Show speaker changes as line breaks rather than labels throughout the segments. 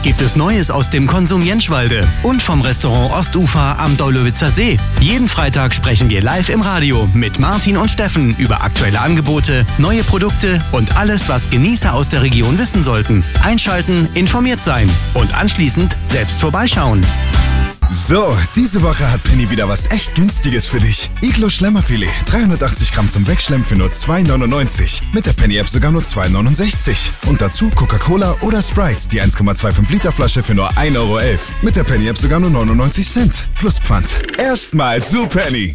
Was gibt es Neues aus dem Konsum Jentschwalde und vom Restaurant Ostufer am Deulowitzer See? Jeden Freitag sprechen wir live im Radio mit Martin und Steffen über aktuelle Angebote, neue Produkte und alles, was Genießer aus der Region wissen sollten. Einschalten, informiert sein und anschließend selbst vorbeischauen.
So, diese Woche hat Penny wieder was echt Günstiges für dich. Iglo Schlemmerfilet, 380 Gramm zum Wegschlemmen für nur 2,99. Mit der Penny-App sogar nur 2,69. Und dazu Coca-Cola oder Sprite, die 1,25 Liter Flasche für nur 1,11 Euro. Mit der Penny-App sogar nur 99 Cent. Plus Pfand. Erstmal zu Penny.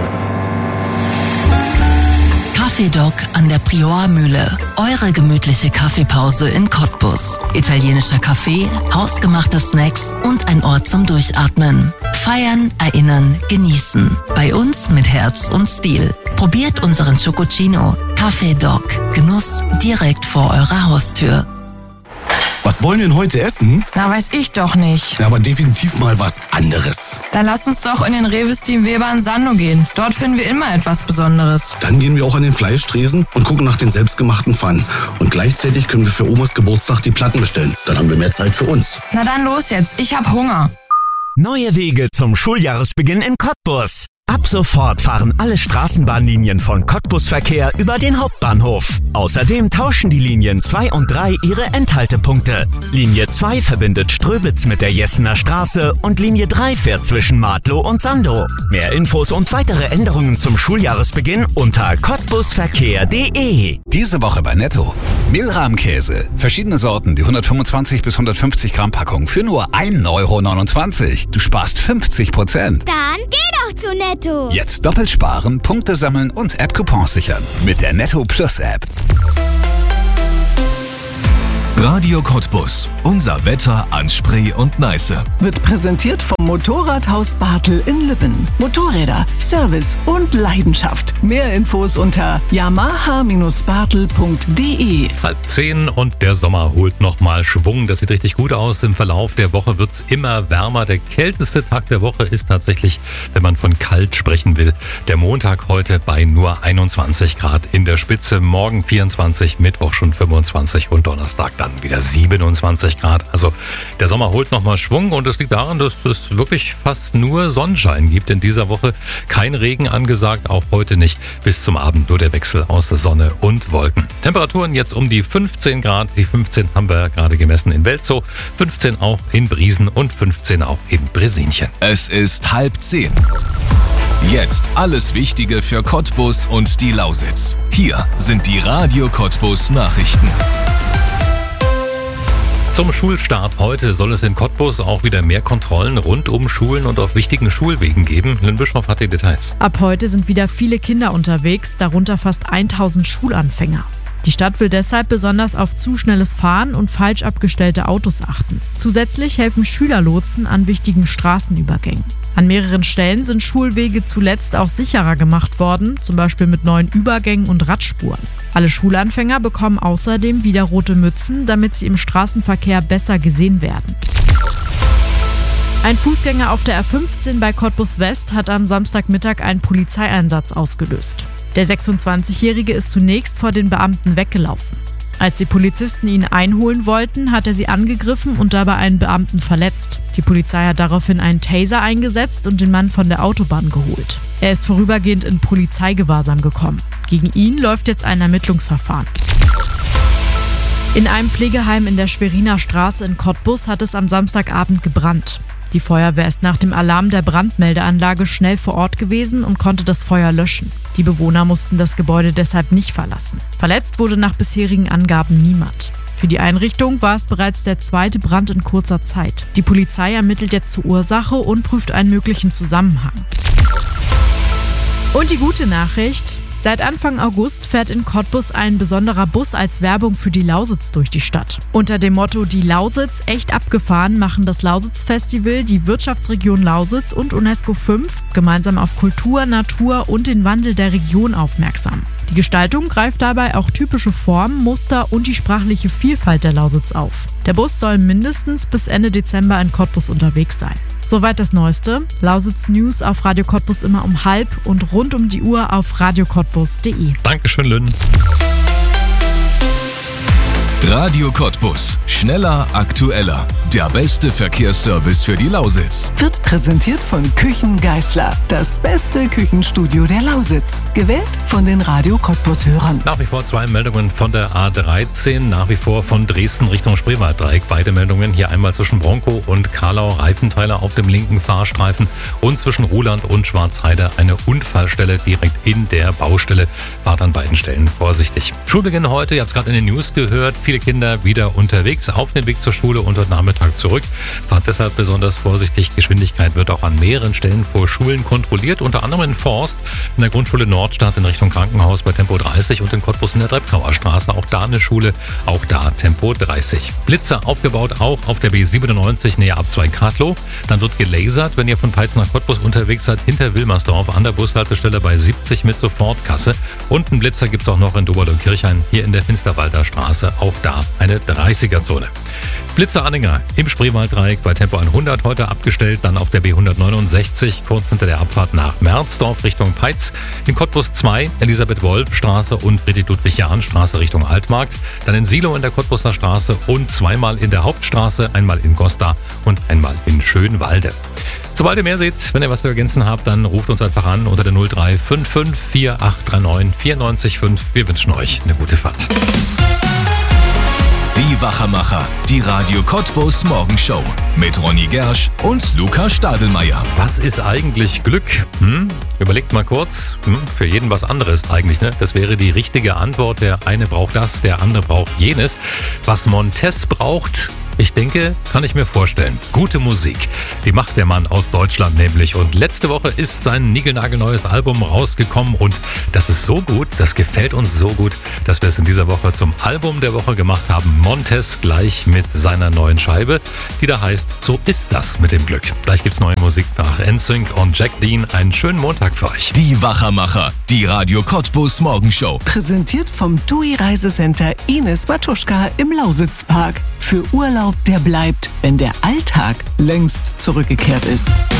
Kaffeedoc an der Priormühle. Eure gemütliche Kaffeepause in Cottbus. Italienischer Kaffee, hausgemachte Snacks und ein Ort zum Durchatmen. Feiern, erinnern, genießen. Bei uns mit Herz und Stil. Probiert unseren Chococino. Kaffeedoc. Genuss direkt vor eurer Haustür.
Was wollen wir denn heute essen?
Na, weiß ich doch nicht.
Ja, aber definitiv mal was anderes.
Dann lass uns doch in den Rewe Steam Weber in Sandow gehen. Dort finden wir immer etwas Besonderes.
Dann gehen wir auch an den Fleischtresen und gucken nach den selbstgemachten Pfannen. Und gleichzeitig können wir für Omas Geburtstag die Platten bestellen. Dann haben wir mehr Zeit für uns.
Na dann los jetzt, ich hab Hunger.
Neue Wege zum Schuljahresbeginn in Cottbus. Ab sofort fahren alle Straßenbahnlinien von Cottbus Verkehr über den Hauptbahnhof. Außerdem tauschen die Linien 2 und 3 ihre Endhaltepunkte. Linie 2 verbindet Ströbitz mit der Jessener Straße und Linie 3 fährt zwischen Martlow und Sandow. Mehr Infos und weitere Änderungen zum Schuljahresbeginn unter cottbusverkehr.de.
Diese Woche bei Netto. Mehlrahmkäse. Verschiedene Sorten, die 125 bis 150 Gramm Packung für nur 1,29 Euro. Du sparst 50%.
Dann geh doch zu Netto.
Jetzt doppelt sparen, Punkte sammeln und App-Coupons sichern. Mit der Netto Plus App.
Radio Cottbus. Unser Wetter an Spree und Neiße.
Wird präsentiert vom Motorradhaus Bartel in Lübben. Motorräder, Service und Leidenschaft. Mehr Infos unter yamaha-bartel.de.
9:30 und der Sommer holt nochmal Schwung. Das sieht richtig gut aus. Im Verlauf der Woche wird es immer wärmer. Der kälteste Tag der Woche ist tatsächlich, wenn man von kalt sprechen will, der Montag heute bei nur 21 Grad in der Spitze. Morgen 24, Mittwoch schon 25 und Donnerstag dann wieder 27 Grad. Also der Sommer holt nochmal Schwung und es liegt daran, dass es wirklich fast nur Sonnenschein gibt in dieser Woche. Kein Regen angesagt, auch heute nicht. Bis zum Abend nur der Wechsel aus Sonne und Wolken. Temperaturen jetzt um die 15 Grad. Die 15 haben wir gerade gemessen in Welzow, 15 auch in Briesen und 15 auch in Bresinchen.
Es ist 9:30. Jetzt alles Wichtige für Cottbus und die Lausitz. Hier sind die Radio Cottbus Nachrichten.
Zum Schulstart heute soll es in Cottbus auch wieder mehr Kontrollen rund um Schulen und auf wichtigen Schulwegen geben. Lynn Bischoff hat die Details.
Ab heute sind wieder viele Kinder unterwegs, darunter fast 1000 Schulanfänger. Die Stadt will deshalb besonders auf zu schnelles Fahren und falsch abgestellte Autos achten. Zusätzlich helfen Schülerlotsen an wichtigen Straßenübergängen. An mehreren Stellen sind Schulwege zuletzt auch sicherer gemacht worden, zum Beispiel mit neuen Übergängen und Radspuren. Alle Schulanfänger bekommen außerdem wieder rote Mützen, damit sie im Straßenverkehr besser gesehen werden. Ein Fußgänger auf der R15 bei Cottbus West hat am Samstagmittag einen Polizeieinsatz ausgelöst. Der 26-Jährige ist zunächst vor den Beamten weggelaufen. Als die Polizisten ihn einholen wollten, hat er sie angegriffen und dabei einen Beamten verletzt. Die Polizei hat daraufhin einen Taser eingesetzt und den Mann von der Autobahn geholt. Er ist vorübergehend in Polizeigewahrsam gekommen. Gegen ihn läuft jetzt ein Ermittlungsverfahren. In einem Pflegeheim in der Schweriner Straße in Cottbus hat es am Samstagabend gebrannt. Die Feuerwehr ist nach dem Alarm der Brandmeldeanlage schnell vor Ort gewesen und konnte das Feuer löschen. Die Bewohner mussten das Gebäude deshalb nicht verlassen. Verletzt wurde nach bisherigen Angaben niemand. Für die Einrichtung war es bereits der zweite Brand in kurzer Zeit. Die Polizei ermittelt jetzt zur Ursache und prüft einen möglichen Zusammenhang. Und die gute Nachricht: Seit Anfang August fährt in Cottbus ein besonderer Bus als Werbung für die Lausitz durch die Stadt. Unter dem Motto „Die Lausitz echt abgefahren“ machen das Lausitz-Festival, die Wirtschaftsregion Lausitz und UNESCO 5 gemeinsam auf Kultur, Natur und den Wandel der Region aufmerksam. Die Gestaltung greift dabei auch typische Formen, Muster und die sprachliche Vielfalt der Lausitz auf. Der Bus soll mindestens bis Ende Dezember in Cottbus unterwegs sein. Soweit das Neueste. Lausitz News auf Radio Cottbus immer um 12:30 und rund um die Uhr auf radiocottbus.de.
Dankeschön, Lynn.
Radio Cottbus. Schneller, aktueller. Der beste Verkehrsservice für die Lausitz.
Wird präsentiert von Küchen Geisler. Das beste Küchenstudio der Lausitz. Gewählt von den Radio Cottbus-Hörern.
Nach wie vor 2 Meldungen von der A13. Nach wie vor von Dresden Richtung Spreewalddreieck. Beide Meldungen hier einmal zwischen Bronkow und Karlau. Reifenteiler auf dem linken Fahrstreifen. Und zwischen Ruhland und Schwarzheide eine Unfallstelle direkt in der Baustelle. Fahrt an beiden Stellen vorsichtig. Schulbeginn heute, ihr habt es gerade in den News gehört. Viele Kinder wieder unterwegs auf dem Weg zur Schule und heute Nachmittag zurück. Fahrt deshalb besonders vorsichtig. Geschwindigkeit wird auch an mehreren Stellen vor Schulen kontrolliert, unter anderem in Forst, in der Grundschule Nordstadt in Richtung Krankenhaus bei Tempo 30 und in Cottbus in der Treppkauer Straße. Auch da eine Schule, auch da Tempo 30. Blitzer aufgebaut auch auf der B97 näher ab 2 Kadlow. Dann wird gelasert, wenn ihr von Peitz nach Cottbus unterwegs seid, hinter Wilmersdorf an der Bushaltestelle bei 70 mit Sofortkasse. Und einen Blitzer gibt es auch noch in Doberloh-Kirchhain hier in der Finsterwalder Straße. Auch da eine 30er-Zone. Blitzer-Anhänger im Spreewalddreieck bei Tempo 100 heute abgestellt, dann auf der B169 kurz hinter der Abfahrt nach Merzdorf Richtung Peitz. In Cottbus 2 Elisabeth-Wolf-Straße und Friedrich-Ludwig-Jahn-Straße Richtung Altmarkt. Dann in Silo in der Cottbuser Straße und zweimal in der Hauptstraße, einmal in Gosta und einmal in Schönwalde. Sobald ihr mehr seht, wenn ihr was zu ergänzen habt, dann ruft uns einfach an unter der 0355 4839 94,5. Wir wünschen euch eine gute Fahrt.
Die Wachermacher, die Radio Cottbus Morgenshow mit Ronny Gersch und Luca Stadelmeier.
Was ist eigentlich Glück? Überlegt mal kurz. Für jeden was anderes eigentlich, ne? Das wäre die richtige Antwort. Der eine braucht das, der andere braucht jenes. Was Montez braucht, ich denke, kann ich mir vorstellen. Gute Musik. Die macht der Mann aus Deutschland nämlich. Und letzte Woche ist sein niegelnagelneues Album rausgekommen. Und das ist so gut, das gefällt uns so gut, dass wir es in dieser Woche zum Album der Woche gemacht haben. Montez gleich mit seiner neuen Scheibe, die da heißt So ist das mit dem Glück. Gleich gibt's neue Musik nach NSYNC und Jack Dean. Einen schönen Montag für euch.
Die Wachermacher, die Radio Cottbus Morgenshow.
Präsentiert vom TUI Reisecenter Ines Matuschka im Lausitzpark. Für Urlaub, der bleibt, wenn der Alltag längst zurückgekehrt ist.